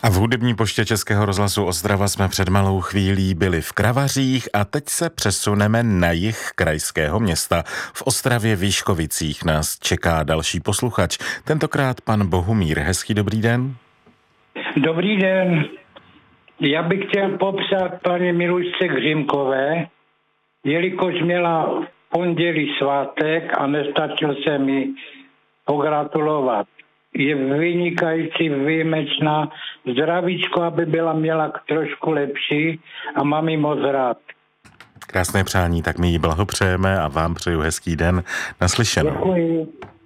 A v hudební poště Českého rozhlasu Ostrava jsme před malou chvílí byli v Kravařích a teď se přesuneme na jih krajského města. V Ostravě Výškovicích nás čeká další posluchač, tentokrát pan Bohumír. Hezký dobrý den. Dobrý den. Já bych chtěl popřát paní Milušce Gřimkové, jelikož měla v pondělí svátek a nestačil se mi pogratulovat. Je vynikající, výjimečná, zdravíčko, aby měla trošku lepší a mám ji moc rád. Krásné přání, tak my jí blahopřejeme a vám přeju hezký den. Naslyšenou. Děkuji.